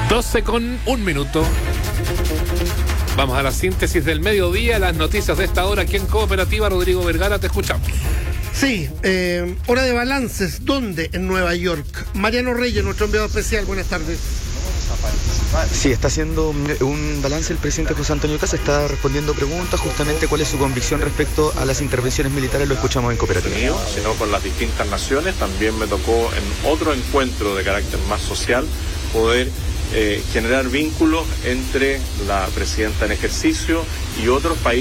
12:01. Vamos a la síntesis del mediodía, las noticias de esta hora aquí en Cooperativa. Rodrigo Vergara, te escuchamos. Sí, hora de balances. ¿Dónde? En Nueva York. Mariano Reyes, nuestro enviado especial. Buenas tardes. Sí, está haciendo un balance el presidente José Antonio Kast, está respondiendo preguntas, justamente cuál es su convicción respecto a las intervenciones militares, lo escuchamos en Cooperativa. Sino con las distintas naciones, también me tocó en otro encuentro de carácter más social poder generar vínculos entre la presidenta en ejercicio y otros países